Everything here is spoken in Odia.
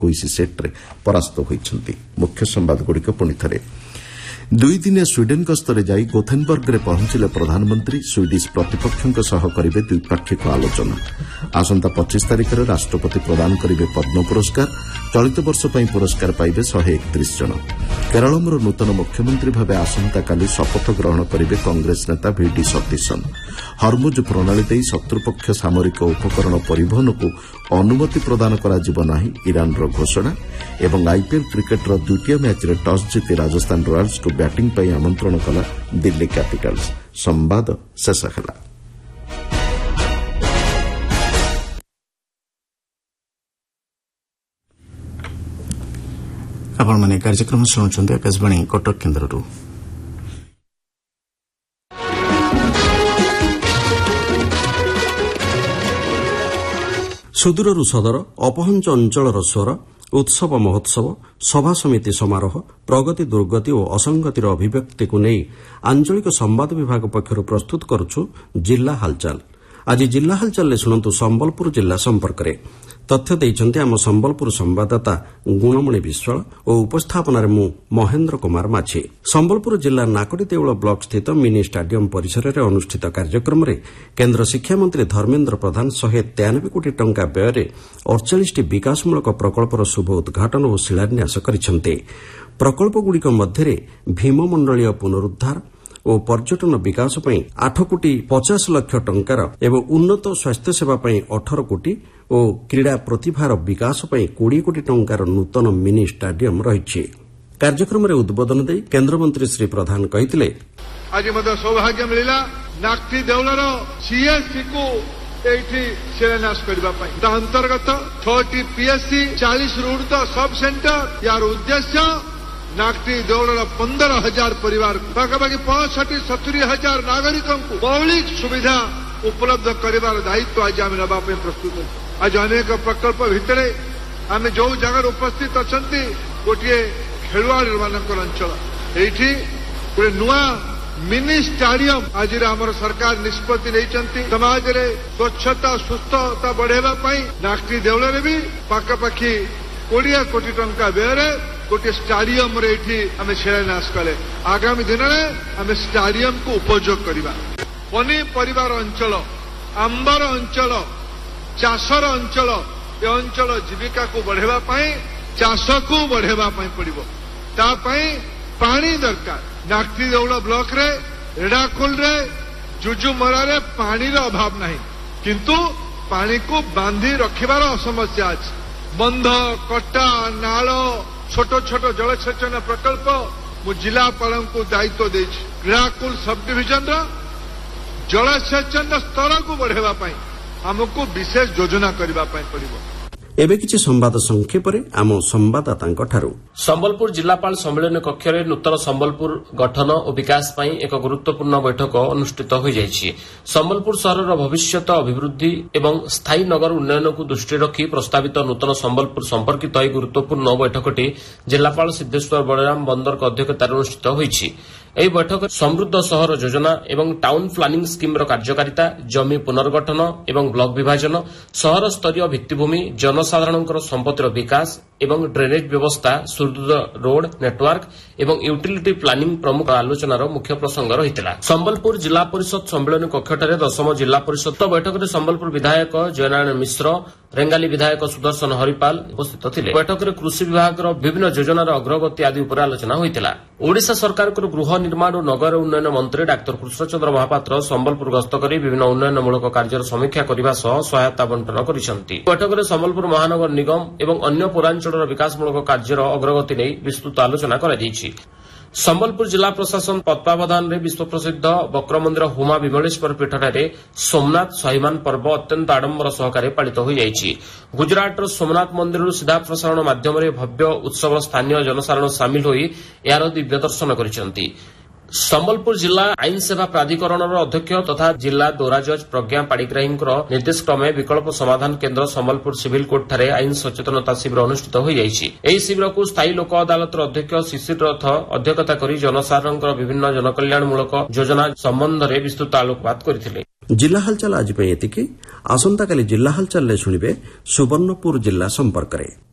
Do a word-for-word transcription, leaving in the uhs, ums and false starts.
ଏକୋଇଶ ସେଟ୍ରେ ପରାସ୍ତ ହୋଇଛନ୍ତି। ମୁଖ୍ୟ ସମ୍ବାଦଗୁଡ଼ିକ ପୁଣି ଥରେ। ଦୁଇଦିନିଆ ସ୍ୱିଡେନ୍ ଗସ୍ତରେ ଯାଇ ଗୋଥେନବର୍ଗରେ ପହଞ୍ଚିଲେ ପ୍ରଧାନମନ୍ତ୍ରୀ ସ୍ୱିଡିଶ୍ ପ୍ରତିପକ୍ଷଙ୍କ ସହ କରିବେ ଦ୍ୱିପାକ୍ଷିକ ଆଲୋଚନା। ଆସନ୍ତା ପଚିଶ ତାରିଖରେ ରାଷ୍ଟ୍ରପତି ପ୍ରଦାନ କରିବେ ପଦ୍ମ ପୁରସ୍କାର। ଚଳିତ ବର୍ଷ ପାଇଁ ପୁରସ୍କାର ପାଇବେ ଶହେ ଏକତିରିଶ ଜଣ। କେରଳର ନୂତନ ମୁଖ୍ୟମନ୍ତ୍ରୀ ଭାବେ ଆସନ୍ତାକାଲି ଶପଥ ଗ୍ରହଣ କରିବେ କଂଗ୍ରେସ ନେତା ଭିଡି ସତୀଶନ୍। ହର୍ମୁଜ୍ ପ୍ରଣାଳୀ ଦେଇ ଶତ୍ରୁପକ୍ଷ ସାମରିକ ଉପକରଣ ପରିବହନକୁ ଅନୁମତି ପ୍ରଦାନ କରାଯିବ ନାହିଁ ଇରାନ୍ର ଘୋଷଣା। ଏବଂ ଆଇପିଏଲ୍ କ୍ରିକେଟ୍ର ଦ୍ୱିତୀୟ ମ୍ୟାଚ୍ରେ ଟସ୍ ଜିତି ରାଜସ୍ଥାନ ରୟାଲ୍ସକୁ ବ୍ୟାଟିଂ ପାଇଁ ଆମନ୍ତ୍ରଣ କଲା ଦିଲ୍ଲୀ କ୍ୟାପିଟାଲ୍ସ। ସମ୍ବାଦ ଶେଷ ହେଲା। ଆପଣମାନେ କାର୍ଯ୍ୟକ୍ରମ ଶୁଣୁଛନ୍ତି ଆକାଶବାଣୀ କଟକ କେନ୍ଦ୍ରରୁ। ସୁଦୂରରୁ ସଦର, ଅପହଞ୍ଚ ଅଞ୍ଚଳର ସ୍ୱର, ଉତ୍ସବ ମହୋତ୍ସବ, ସଭା ସମିତି ସମାରୋହ, ପ୍ରଗତି ଦୁର୍ଗତି ଓ ଅସଙ୍ଗତିର ଅଭିବ୍ୟକ୍ତିକୁ ନେଇ ଆଞ୍ଚଳିକ ସମ୍ବାଦ ବିଭାଗ ପକ୍ଷରୁ ପ୍ରସ୍ତୁତ କରୁଛୁ ଜିଲ୍ଲା ହାଲଚାଲ। ଆଜି ଜିଲ୍ଲା ହାଲଚାଲରେ ଶୁଣନ୍ତୁ ସମ୍ବଲପୁର ଜିଲ୍ଲା ସମ୍ପର୍କରେ। ତଥ୍ୟ ଦେଇଛନ୍ତି ଆମ ସମ୍ବଲପୁର ସମ୍ବାଦଦାତା ଗୁଣମଣି ବିଶ୍ୱାଳ ଓ ଉପସ୍ଥାପନାରେ ମୁଁ ମହେନ୍ଦ୍ର କୁମାର ମାଝୀ। ସମ୍ବଲପୁର ଜିଲ୍ଲା ନାକଟି ଦେଉଳ ବ୍ଲକ ସ୍ଥିତ ମିନି ଷ୍ଟାଡିୟମ ପରିସରରେ ଅନୁଷ୍ଠିତ କାର୍ଯ୍ୟକ୍ରମରେ କେନ୍ଦ୍ର ଶିକ୍ଷାମନ୍ତ୍ରୀ ଧର୍ମେନ୍ଦ୍ର ପ୍ରଧାନ ଶହେ ତେୟାନବେ କୋଟି ଟଙ୍କା ବ୍ୟୟରେ ଅଡ଼ଚାଳିଶଟି ବିକାଶମୂଳକ ପ୍ରକଳ୍ପର ଶୁଭ ଉଦ୍ଘାଟନ ଓ ଶିଳାନ୍ୟାସ କରିଛନ୍ତି। ପ୍ରକଳ୍ପଗୁଡ଼ିକ ମଧ୍ୟରେ ଭୀମମଣ୍ଡଳୀୟ ପୁନରୁଦ୍ଧାର ଓ ପର୍ଯ୍ୟଟନ ବିକାଶ ପାଇଁ ଆଠ କୋଟି ପଚାଶ ଲକ୍ଷ ଟଙ୍କାର ଏବଂ ଉନ୍ନତ ସ୍ୱାସ୍ଥ୍ୟସେବା ପାଇଁ ଅଠର କୋଟି ଓ କ୍ରୀଡ଼ା ପ୍ରତିଭାର ବିକାଶ ପାଇଁ କୋଡ଼ିଏ କୋଟି ଟଙ୍କାର ନୂତନ ମିନି ଷ୍ଟାଡିୟମ ରହିଛି। କାର୍ଯ୍ୟକ୍ରମରେ ଉଦ୍ବୋଧନ ଦେଇ କେନ୍ଦ୍ରମନ୍ତ୍ରୀ ଶ୍ରୀ ପ୍ରଧାନ କହିଥିଲେ, ଆଜି ମଧ୍ୟ ସୌଭାଗ୍ୟ ମିଳିଲା ନାକ୍ଟି ଦେଉଳର ସିଏସ୍ସିକୁ ଏଇଠି ଶିଳାନ୍ୟାସ କରିବା ପାଇଁ। ତା ଅନ୍ତର୍ଗତ ଛଅଟି ପିଏସ୍ସି, ଚାଳିଶରୁ ଉର୍ଦ୍ଧ୍ୱ ସବ୍ ସେଣ୍ଟର। ୟାର ଉଦ୍ଦେଶ୍ୟ ନାକ୍ଟି ଦେଉଳର ପନ୍ଦର ହଜାର ପରିବାର ପାଖାପାଖି ପଞ୍ଚଷଠି ସତୁରି ହଜାର ନାଗରିକଙ୍କୁ ମୌଳିକ ସୁବିଧା ଉପଲବ୍ଧ କରିବାର ଦାୟିତ୍ୱ ଆଜି ଆମେ ନେବା ପାଇଁ ପ୍ରସ୍ତୁତ। ଆଜି ଅନେକ ପ୍ରକଳ୍ପ ଭିତରେ ଆମେ ଯୋଉ ଜାଗାରେ ଉପସ୍ଥିତ ଅଛନ୍ତି ଗୋଟିଏ ଖେଳୁଆଡ଼ମାନଙ୍କର ଅଞ୍ଚଳ। ଏଇଠି ଗୋଟେ ନୂଆ ମିନି ଷ୍ଟାଡିୟମ ଆଜିର ଆମର ସରକାର ନିଷ୍ପତ୍ତି ନେଇଛନ୍ତି। ସମାଜରେ ସ୍ୱଚ୍ଛତା ସୁସ୍ଥତା ବଢ଼ାଇବା ପାଇଁ ନାକ୍ଟି ଦେଉଳରେ ବି ପାଖାପାଖି କୋଡ଼ିଏ କୋଟି ଟଙ୍କା ବ୍ୟୟରେ ଗୋଟିଏ ଷ୍ଟାଡିୟମରେ ଏଠି ଆମେ ଶିଳାନ୍ୟାସ କଲେ। ଆଗାମୀ ଦିନରେ ଆମେ ଷ୍ଟାଡିୟମକୁ ଉପଯୋଗ କରିବା। ପନିପରିବାର ଅଞ୍ଚଳ, ଆମ୍ବର ଅଞ୍ଚଳ, ଚାଷର ଅଞ୍ଚଳ, ଏ ଅଞ୍ଚଳ ଜୀବିକାକୁ ବଢ଼ାଇବା ପାଇଁ ଚାଷକୁ ବଢ଼ାଇବା ପାଇଁ ପଡ଼ିବ। ତା ପାଇଁ ପାଣି ଦରକାର। ନାକ୍ଟି ଦେଉଳ ବ୍ଲକରେ ରେଡ଼ାଖୋଲରେ ଜୁଜୁମରାରେ ପାଣିର ଅଭାବ ନାହିଁ, କିନ୍ତୁ ପାଣିକୁ ବାନ୍ଧି ରଖିବାର ସମସ୍ୟା ଅଛି। ବନ୍ଧ, କଟା, ନାଳ, ଛୋଟ ଛୋଟ ଜଳସେଚନ ପ୍ରକଳ୍ପ ମୁଁ ଜିଲ୍ଲାପାଳଙ୍କୁ ଦାୟିତ୍ୱ ଦେଇଛି। ରେଡ଼ାଖୋଲ ସବ୍ ଡିଭିଜନର ଜଳସେଚନ ସ୍ତରକୁ ବଢ଼ାଇବା ପାଇଁ ଆମକୁ ବିଶେଷ ଯୋଜନା କରିବା ପାଇଁ ପଡ଼ିବ। ଏବେ କିଛି ସମ୍ବାଦ ସଂକ୍ଷେପରେ ଆମ ସମ୍ବାଦଦାତାଙ୍କଠାରୁ। ସମ୍ବଲପୁର ଜିଲ୍ଲାପାଳ ସମ୍ମିଳନୀ କକ୍ଷରେ ନୂତନ ସମ୍ବଲପୁର ଗଠନ ଓ ବିକାଶ ପାଇଁ ଏକ ଗୁରୁତ୍ୱପୂର୍ଣ୍ଣ ବୈଠକ ଅନୁଷ୍ଠିତ ହୋଇଯାଇଛି। ସମ୍ବଲପୁର ସହରର ଭବିଷ୍ୟତ ଅଭିବୃଦ୍ଧି ଏବଂ ସ୍ଥାୟୀ ନଗର ଉନ୍ନୟନକୁ ଦୃଷ୍ଟିରେ ରଖି ପ୍ରସ୍ତାବିତ ନୂତନ ସମ୍ବଲପୁର ସମ୍ପର୍କିତ ଏହି ଗୁରୁତ୍ୱପୂର୍ଣ୍ଣ ବୈଠକଟି ଜିଲ୍ଲାପାଳ ସିଦ୍ଧେଶ୍ୱର ବଳରାମ ବନ୍ଦରଙ୍କ ଅଧ୍ୟକ୍ଷତାରେ ଅନୁଷ୍ଠିତ ହୋଇଛି। ଏହି ବୈଠକରେ ସମୃଦ୍ଧ ସହର ଯୋଜନା ଏବଂ ଟାଉନ୍ ପ୍ଲାନିଂ ସ୍କିମ୍ର କାର୍ଯ୍ୟକାରିତା, ଜମି ପୁନର୍ଗଠନ ଏବଂ ବ୍ଲକ ବିଭାଜନ, ସହରସ୍ତରୀୟ ଭିତ୍ତିଭୂମି, ଜନସାଧାରଣଙ୍କର ସମ୍ପତ୍ତିର ବିକାଶ ଏବଂ ଡ୍ରେନେଜ ବ୍ୟବସ୍ଥା, ସୁଦୃଢ଼ ରୋଡ୍ ନେଟୱାର୍କ ଏବଂ ୟୁଟିଲିଟି ପ୍ଲାନିଂ ପ୍ରମୁଖ ଆଲୋଚନାର ମୁଖ୍ୟ ପ୍ରସଙ୍ଗ ରହିଥିଲା। ସମ୍ବଲପୁର ଜିଲ୍ଲା ପରିଷଦ ସମ୍ମିଳନୀ କକ୍ଷଠାରେ ଦଶମ ଜିଲ୍ଲା ପରିଷଦ ବୈଠକରେ ସମ୍ବଲପୁର ବିଧାୟକ ଜୟନାରାୟଣ ମିଶ୍ର, ରେଙ୍ଗାଲି ବିଧାୟକ ସୁଦର୍ଶନ ହରିପାଲ ଉପସ୍ଥିତ ଥିଲେ। ବୈଠକରେ କୃଷି ବିଭାଗର ବିଭିନ୍ନ ଯୋଜନାର ଅଗ୍ରଗତି ଆଦି ଉପରେ ଆଲୋଚନା ହୋଇଥିଲା। ଓଡ଼ିଶା ସରକାରଙ୍କର ଗୃହ ନିର୍ମାଣ ଓ ନଗର ଉନ୍ନୟନ ମନ୍ତ୍ରୀ ଡାକ୍ତର କୃଷ୍ଣଚନ୍ଦ୍ର ମହାପାତ୍ର ସମ୍ବଲପୁର ଗସ୍ତ କରି ବିଭିନ୍ନ ଉନ୍ନୟନମୂଳକ କାର୍ଯ୍ୟର ସମୀକ୍ଷା କରିବା ସହ ସହାୟତା ବଣ୍ଟନ କରିଛନ୍ତି। ବୈଠକରେ ସମ୍ବଲପୁର ମହାନଗର ନିଗମ ଏବଂ ଅନ୍ୟ ପୌରାଞ୍ଚଳର ବିକାଶମୂଳକ କାର୍ଯ୍ୟର ଅଗ୍ରଗତି ନେଇ ବିସ୍ତୃତ ଆଲୋଚନା କରାଯାଇଛି। ସମ୍ବଲପୁର ଜିଲ୍ଲା ପ୍ରଶାସନ ତତ୍ତ୍ୱାବଧାନରେ ବିଶ୍ୱପ୍ରସିଦ୍ଧ ବକ୍ରମନ୍ଦିର ହୁମା ବିମଳେଶ୍ୱର ପୀଠଠାରେ ସୋମନାଥ ସ୍ୱାଭିମାନ ପର୍ବ ଅତ୍ୟନ୍ତ ଆଡମ୍ବର ସହକାରେ ପାଳିତ ହୋଇଯାଇଛି। ଗୁଜରାଟର ସୋମନାଥ ମନ୍ଦିରରୁ ସିଧା ପ୍ରସାରଣ ମାଧ୍ୟମରେ ଭବ୍ୟ ଉତ୍ସବ ସ୍ଥାନୀୟ ଜନସାଧାରଣ ସାମିଲ ହୋଇ ଏହାର ଦିବ୍ୟ ଦର୍ଶନ କରିଛନ୍ତି। ସମ୍ବଲପୁର ଜିଲ୍ଲା ଆଇନ ସେବା ପ୍ରାଧିକରଣର ଅଧ୍ୟକ୍ଷ ତଥା ଜିଲ୍ଲା ଦୌରା ଜଜ୍ ପ୍ରଜ୍ଞା ପାଣିଗ୍ରାହୀଙ୍କ ନିର୍ଦ୍ଦେଶ କ୍ରମେ ବିକଳ୍ପ ସମାଧାନ କେନ୍ଦ୍ର ସମ୍ବଲପୁର ସିଭିଲ କୋର୍ଟଠାରେ ଆଇନ ସଚେତନତା ଶିବିର ଅନୁଷ୍ଠିତ ହୋଇଯାଇଛି। ଏହି ଶିବିରକୁ ସ୍ଥାୟୀ ଲୋକ ଅଦାଲତର ଅଧ୍ୟକ୍ଷ ଶିଶିର ରଥ ଅଧ୍ୟକ୍ଷତା କରି ଜନସାଧାରଣଙ୍କର ବିଭିନ୍ନ ଜନକଲ୍ୟାଣମୂଳକ ଯୋଜନା ସମ୍ବନ୍ଧରେ ବିସ୍ତୃତ ଆଲୋକପାତ କରିଥିଲେ। ଜିଲ୍ଲା ହାଲଚାଲ ଆଜି ପାଇଁ ଏତିକି। ଆସନ୍ତାକାଲି ଜିଲ୍ଲା ହାଲଚାଲରେ ଶୁଣିବେ ସୁବର୍ଣ୍ଣପୁର ଜିଲ୍ଲା ସମ୍ପର୍କରେ।